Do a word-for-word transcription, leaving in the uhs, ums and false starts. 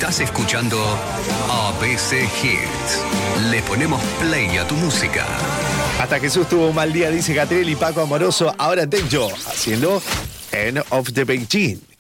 Estás escuchando A B C Hits. Le ponemos play a tu música. Hasta Jesús tuvo un mal día, dice Catriel y Paco Amoroso. Ahora Tencho, haciendo End of the Beijing.